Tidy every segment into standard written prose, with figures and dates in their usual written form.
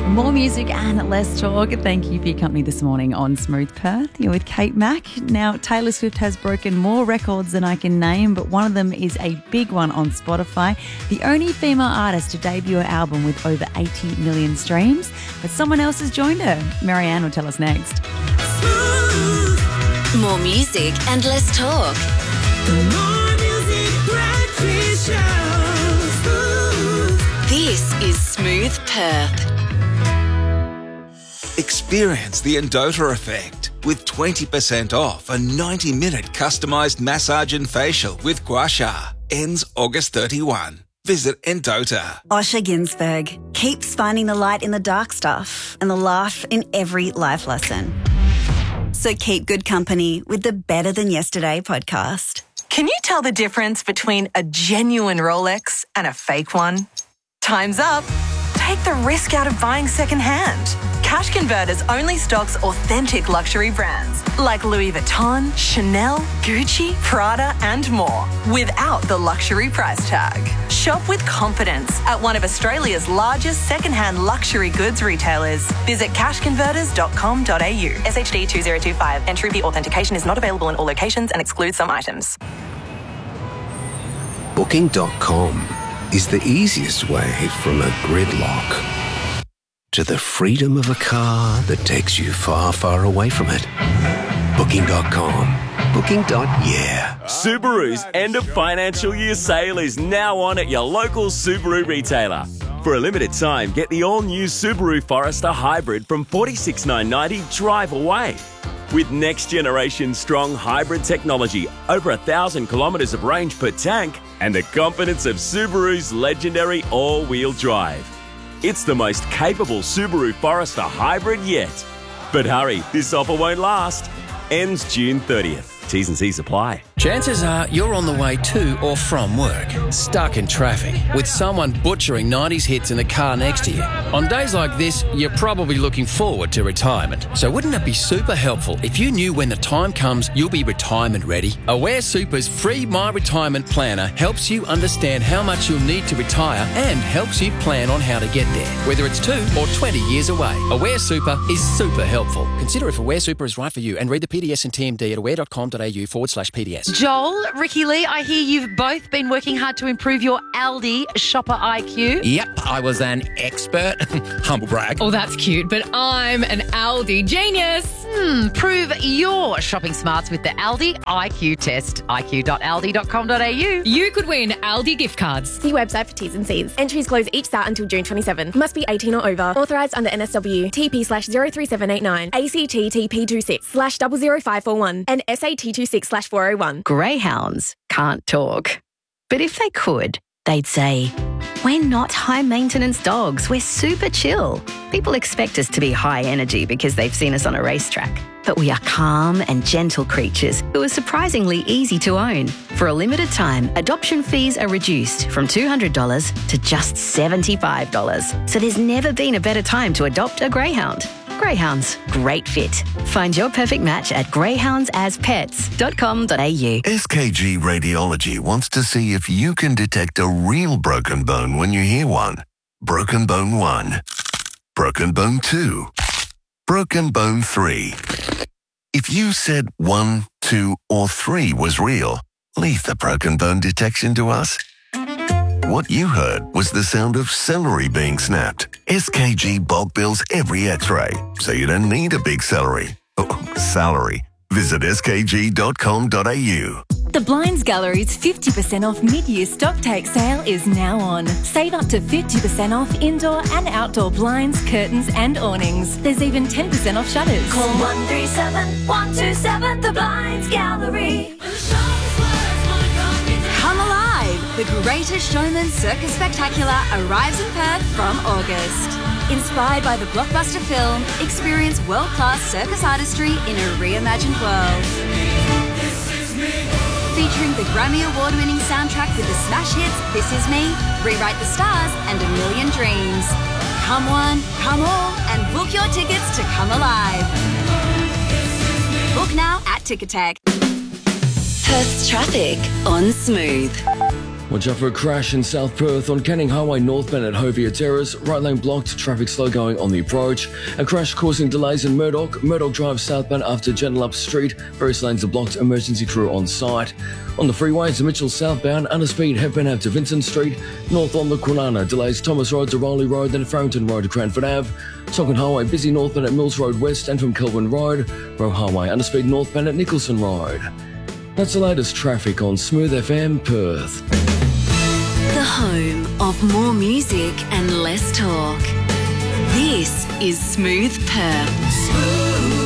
More music and less talk. Thank you for your company this morning on Smooth Perth. You're with Kate Mack. Now, Taylor Swift has broken more records than I can name, but one of them is a big one on Spotify. The only female artist to debut her album with over 80 million streams. But someone else has joined her. Marianne will tell us next. More music and less talk. More music, breakfast show. This is Smooth Perth. Experience the Endota effect with 20% off a 90-minute customised massage and facial with Gua Sha. Ends August 31. Visit Endota. Osher Ginsberg keeps finding the light in the dark stuff and the laugh in every life lesson. So keep good company with the Better Than Yesterday podcast. Can you tell the difference between a genuine Rolex and a fake one? Time's up. Take the risk out of buying secondhand. Cash Converters only stocks authentic luxury brands like Louis Vuitton, Chanel, Gucci, Prada and more without the luxury price tag. Shop with confidence at one of Australia's largest secondhand luxury goods retailers. Visit cashconverters.com.au. SHD 2025. Entry fee authentication is not available in all locations and excludes some items. Booking.com is the easiest way from a gridlock to the freedom of a car that takes you far, far away from it. Booking.com. Booking.yeah. Subaru's end of financial year sale is now on at your local Subaru retailer. For a limited time, get the all-new Subaru Forester Hybrid from $46,990 drive away. With next-generation strong hybrid technology, over 1,000 kilometres of range per tank, and the confidence of Subaru's legendary all-wheel drive. It's the most capable Subaru Forester Hybrid yet. But hurry, this offer won't last. Ends June 30th. T's and C's apply. Chances are you're on the way to or from work, stuck in traffic, with someone butchering 90s hits in the car next to you. On days like this, you're probably looking forward to retirement. So wouldn't it be super helpful if you knew when the time comes you'll be retirement ready? Aware Super's free My Retirement Planner helps you understand how much you'll need to retire and helps you plan on how to get there, whether it's 2 or 20 years away. Aware Super is super helpful. Consider if Aware Super is right for you and read the PDS and TMD at aware.com.au/PDS. Joel, Ricky Lee, I hear you've both been working hard to improve your Aldi shopper IQ. Yep, I was an expert. Humble brag. Oh, that's cute, but I'm an Aldi genius. Prove your shopping smarts with the Aldi IQ test. iq.aldi.com.au. You could win Aldi gift cards. See website for T's and C's. Entries close each start until June 27. Must be 18 or over. Authorised under NSW. TP/03789. ACT TP26/00541. And SAT26/401. Greyhounds can't talk. But if they could, they'd say, "We're not high-maintenance dogs. We're super chill. People expect us to be high energy because they've seen us on a racetrack. But we are calm and gentle creatures who are surprisingly easy to own. For a limited time, adoption fees are reduced from $200 to just $75. So there's never been a better time to adopt a greyhound. Greyhounds, great fit. Find your perfect match at greyhoundsaspets.com.au. SKG Radiology wants to see if you can detect a real broken bone when you hear one. Broken bone 1. Broken bone 2. Broken bone 3. If you said 1, 2, or 3 was real, leave the broken bone detection to us. What you heard was the sound of celery being snapped. SKG bulk bills every x-ray, so you don't need a big salary. Salary. Visit skg.com.au. The Blinds Gallery's 50% off mid-year stock take sale is now on. Save up to 50% off indoor and outdoor blinds, curtains and awnings. There's even 10% off shutters. Call 137 127 The Blinds Gallery. Come alive! The Greatest Showman Circus Spectacular arrives in Perth from August. Inspired by the blockbuster film, experience world-class circus artistry in a reimagined world. Featuring the Grammy Award-winning soundtrack with the smash hits This Is Me, Rewrite the Stars and A Million Dreams. Come one, come all, and book your tickets to come alive. Book now at Ticketek. Perth's traffic on Smooth. Watch out for a crash in South Perth on Canning Highway northbound at Hovia Terrace. Right lane blocked, traffic slow going on the approach. A crash causing delays in Murdoch Drive southbound after Joondalup Street. Various lanes are blocked, emergency crew on site. On the freeways, Mitchell southbound, under speed headbound out to Vincent Street. North on the Kwinana, delays Thomas Road to Rowley Road, then Farrington Road to Cranford Ave. Tonkin Highway, busy northbound at Mills Road West and from Kelvin Road. Roe Highway, under speed northbound at Nicholson Road. That's the latest traffic on Smooth FM Perth. The home of more music and less talk. This is Smooth Perth.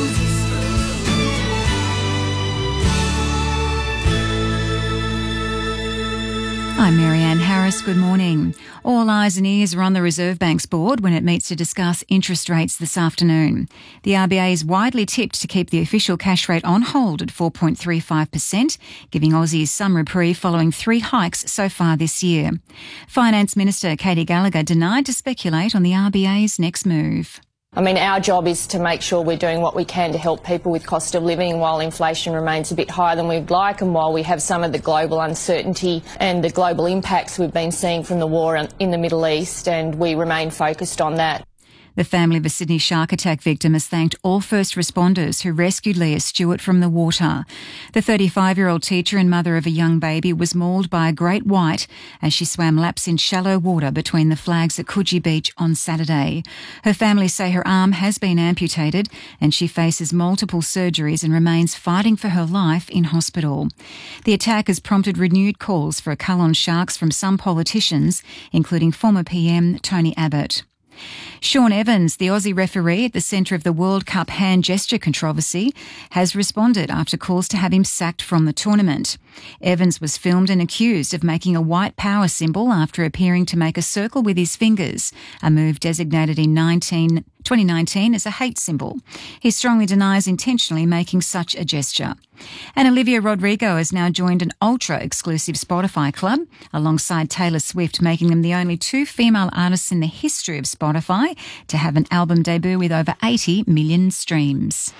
I'm Marianne Harris. Good morning. All eyes and ears are on the Reserve Bank's board when it meets to discuss interest rates this afternoon. The RBA is widely tipped to keep the official cash rate on hold at 4.35%, giving Aussies some reprieve following 3 hikes so far this year. Finance Minister Katie Gallagher denied to speculate on the RBA's next move. I mean, our job is to make sure we're doing what we can to help people with cost of living while inflation remains a bit higher than we'd like, and while we have some of the global uncertainty and the global impacts we've been seeing from the war in the Middle East, and we remain focused on that. The family of a Sydney shark attack victim has thanked all first responders who rescued Leah Stewart from the water. The 35-year-old teacher and mother of a young baby was mauled by a great white as she swam laps in shallow water between the flags at Coogee Beach on Saturday. Her family say her arm has been amputated and she faces multiple surgeries and remains fighting for her life in hospital. The attack has prompted renewed calls for a cull on sharks from some politicians, including former PM Tony Abbott. Sean Evans, the Aussie referee at the centre of the World Cup hand gesture controversy, has responded after calls to have him sacked from the tournament. Evans was filmed and accused of making a white power symbol after appearing to make a circle with his fingers, a move designated in 2019 as a hate symbol. He strongly denies intentionally making such a gesture. And Olivia Rodrigo has now joined an ultra-exclusive Spotify club, alongside Taylor Swift, making them the only 2 female artists in the history of Spotify to have an album debut with over 80 million streams.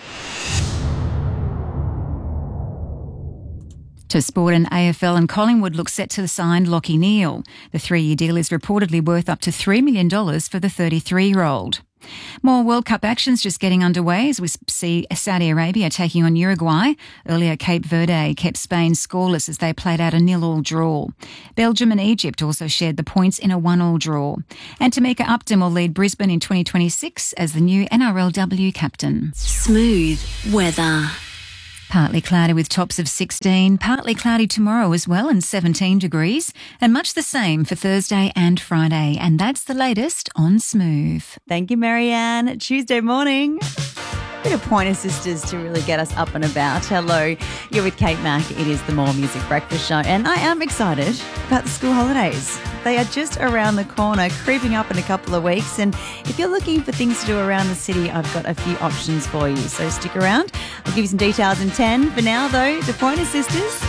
To sport, and AFL and Collingwood look set to sign Lachie Neale. The 3-year deal is reportedly worth up to $3 million for the 33-year-old. More World Cup actions just getting underway as we see Saudi Arabia taking on Uruguay. Earlier, Cape Verde kept Spain scoreless as they played out a 0-0 draw. Belgium and Egypt also shared the points in a 1-1 draw. And Tamika Upton will lead Brisbane in 2026 as the new NRLW captain. Smooth weather. Partly cloudy with tops of 16, partly cloudy tomorrow as well and 17 degrees, and much the same for Thursday and Friday. And that's the latest on Smooth. Thank you, Marianne. Tuesday morning. Bit of Pointer Sisters to really get us up and about. Hello, you're with Kate Mack. It is the More Music Breakfast Show, and I am excited about the school holidays. They are just around the corner, creeping up in a couple of weeks, and if you're looking for things to do around the city, I've got a few options for you, so stick around. I'll give you some details in 10. For now, though, the Pointer Sisters,